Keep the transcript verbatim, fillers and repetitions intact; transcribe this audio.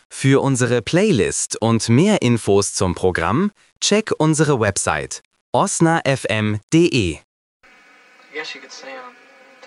Für unsere Playlist und mehr Infos zum Programm, check unsere Website osnafm punkt de. I guess you could say I'm